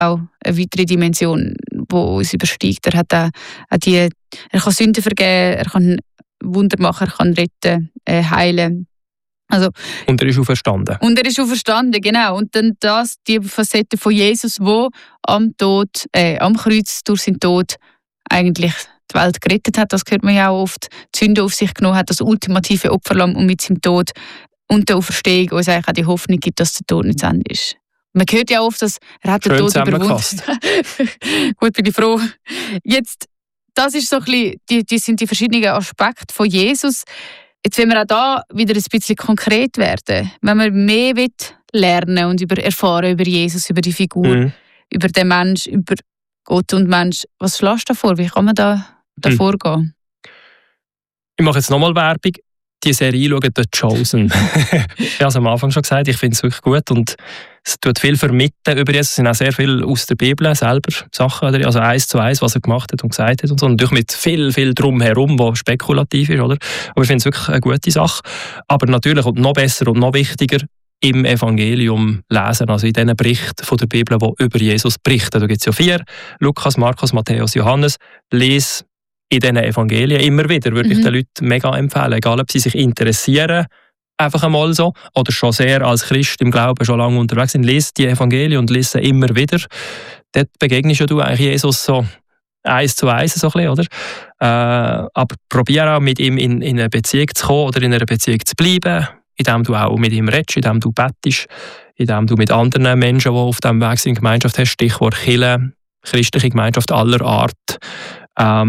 auch eine weitere Dimension, die uns übersteigt. Er kann Sünden vergeben, er kann Wunder machen, er kann retten, heilen. Also, und er ist auferstanden. Genau. Und dann die Facette von Jesus, der am Kreuz durch seinen Tod eigentlich die Welt gerettet hat. Das hört man ja auch oft. Die Sünde auf sich genommen hat, das ultimative Opferlamm, und mit seinem Tod und der Auferstehung uns eigentlich auch die Hoffnung gibt, dass der Tod nicht zu Ende ist. Man hört ja oft, dass er hat den Tod überwunden. Gut, bin ich froh. Jetzt, das ist so ein bisschen, die sind die verschiedenen Aspekte von Jesus. Jetzt wollen wir auch da wieder ein bisschen konkret werden. Wenn man mehr lernen und erfahren über Jesus, über die Figur, über den Mensch, über Gott und Mensch. Was schlägst du vor? Wie kann man da vorgehen? Ich mache jetzt nochmal Werbung. Die Serie schauen, «The Chosen». Ich habe es am Anfang schon gesagt, ich finde es wirklich gut und es tut viel vermitteln über Jesus. Es sind auch sehr viel aus der Bibel selber Sachen, also 1:1, was er gemacht hat und gesagt hat und so. Natürlich mit viel drumherum, was spekulativ ist, oder? Aber ich finde es wirklich eine gute Sache. Aber natürlich und noch besser und noch wichtiger im Evangelium lesen, also in diesen Berichten von der Bibel, die über Jesus berichten. Da gibt es ja 4, Lukas, Markus, Matthäus, Johannes. Lies in diesen Evangelien immer wieder, würde ich den Leuten mega empfehlen. Egal, ob sie sich interessieren, einfach einmal so, oder schon sehr als Christ im Glauben schon lange unterwegs sind. Lies die Evangelien und lies sie immer wieder. Dort begegnest du eigentlich Jesus so 1:1, so ein bisschen, oder? Aber probiere auch mit ihm in eine Beziehung zu kommen oder in einer Beziehung zu bleiben, indem du auch mit ihm redest, indem du bettest, indem du mit anderen Menschen, die auf diesem Weg sind, Gemeinschaft hast, Stichwort Kirche, christliche Gemeinschaft aller Art.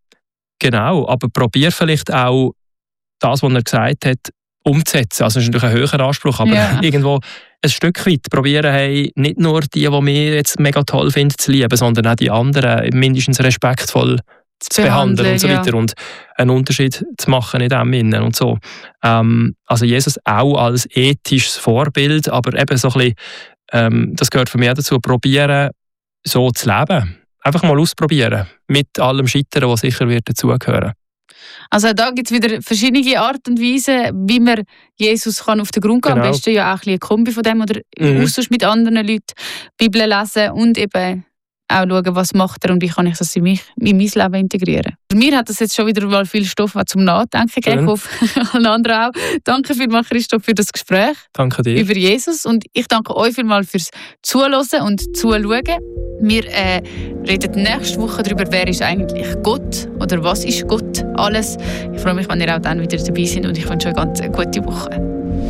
Genau, aber probier vielleicht auch das, was er gesagt hat, umzusetzen. Also das ist natürlich ein höherer Anspruch, aber irgendwo ein Stück weit probieren, hey, nicht nur die wir jetzt mega toll finden, zu lieben, sondern auch die anderen mindestens respektvoll zu behandeln und so weiter und einen Unterschied zu machen in dem Innen und so. Also Jesus auch als ethisches Vorbild, aber eben so ein bisschen, das gehört für mich dazu, probieren, so zu leben. Einfach mal ausprobieren, mit allem Scheitern, was sicher wird dazugehören. Also da gibt es wieder verschiedene Arten und Weisen, wie man Jesus kann auf den Grund gehen kann. Am besten ja auch ein Kombi von dem oder Austausch mit anderen Leuten, Bibel lesen und eben auch schauen, was macht er und wie kann ich das in mein Leben integrieren. Für mich hat das jetzt schon wieder mal viel Stoff zum Nachdenken gegeben. Ich hoffe, allen anderen auch. Danke vielmals, Christoph, für das Gespräch. Danke dir. Über Jesus und ich danke euch vielmals fürs Zuhören und Zuschauen. Wir reden nächste Woche darüber, wer ist eigentlich Gott oder was ist Gott alles. Ich freue mich, wenn ihr auch dann wieder dabei seid und ich wünsche euch eine ganz gute Woche.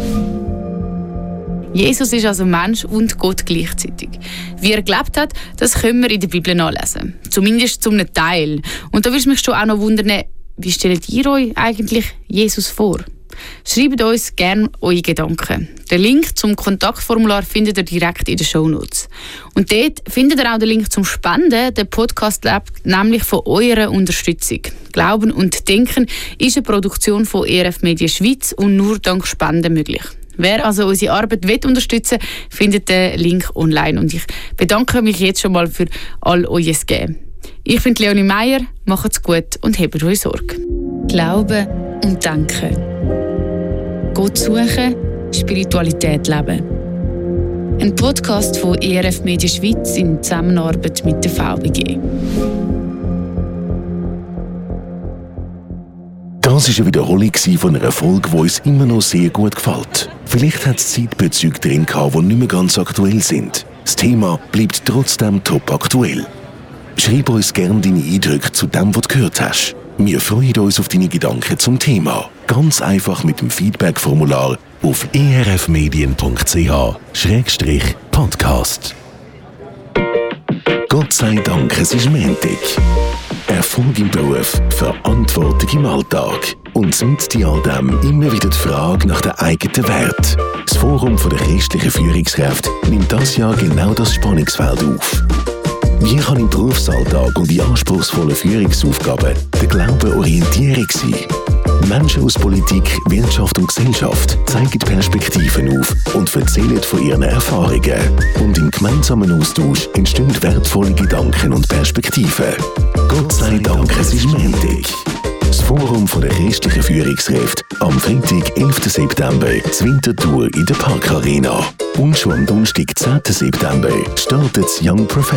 Jesus ist also Mensch und Gott gleichzeitig. Wie er gelebt hat, das können wir in der Bibel nachlesen. Zumindest zum Teil. Und da würde es mich schon auch noch wundern, wie stellt ihr euch eigentlich Jesus vor? Schreibt uns gerne eure Gedanken. Den Link zum Kontaktformular findet ihr direkt in den Shownotes. Und dort findet ihr auch den Link zum Spenden. Der Podcast lebt nämlich von eurer Unterstützung. Glauben und Denken ist eine Produktion von ERF Medien Schweiz und nur dank Spenden möglich. Wer also unsere Arbeit unterstützen will, findet den Link online. Und ich bedanke mich jetzt schon mal für all euer Geben. Ich bin Leonie Meier, macht's gut und habt euch Sorge. Glauben und Denken. Gott suchen, Spiritualität leben. Ein Podcast von ERF Medien Schweiz in Zusammenarbeit mit der VBG. Das war eine Wiederholung von einer Folge, die uns immer noch sehr gut gefällt. Vielleicht hat es Zeitbezüge drin gehabt, die nicht mehr ganz aktuell sind. Das Thema bleibt trotzdem top aktuell. Schreib uns gerne deine Eindrücke zu dem, was du gehört hast. Wir freuen uns auf deine Gedanken zum Thema. Ganz einfach mit dem Feedback-Formular auf erfmedien.ch/podcast. Gott sei Dank, es ist Montag. Erfolg im Beruf, Verantwortung im Alltag. Und mit all dem immer wieder die Frage nach der eigenen Wert. Das Forum der christlichen Führungskräfte nimmt das Jahr genau das Spannungsfeld auf. Wie kann im Berufsalltag und in anspruchsvollen Führungsaufgaben der Glaube Orientierung sein? Menschen aus Politik, Wirtschaft und Gesellschaft zeigen Perspektiven auf und erzählen von ihren Erfahrungen. Und im gemeinsamen Austausch entstehen wertvolle Gedanken und Perspektiven. Gott sei Dank, es ist Montag. Das Forum der christlichen Führungskräfte am Freitag, 11. September, zur Winterthur in der Parkarena. Und schon am Donnerstag, 10. September, startet das Young Professionals